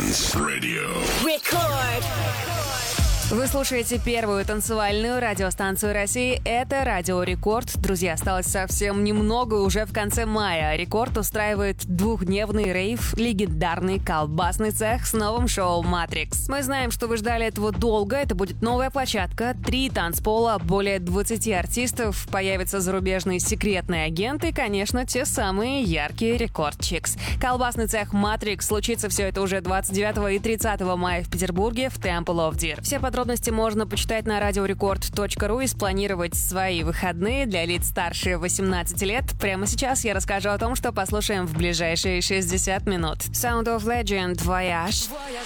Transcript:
Dance Radio. Record. Вы слушаете первую танцевальную радиостанцию России. Это Радио Рекорд. Друзья, осталось совсем немного, уже в конце мая. Рекорд устраивает двухдневный рейв, легендарный колбасный цех с новым шоу «Матрикс». Мы знаем, что вы ждали этого долго. Это будет новая площадка, 3 танцпола, более 20 артистов, появятся зарубежные секретные агенты и, конечно, те самые яркие рекордчикс. Колбасный цех «Матрикс». Случится все это уже 29 и 30 мая в Петербурге в Temple of Deer. Все подробности можно почитать на radiorecord.ru и спланировать свои выходные для лиц старше 18 лет. Прямо сейчас я расскажу о том, что послушаем в ближайшие 60 минут. Sound of Legend, Voyage.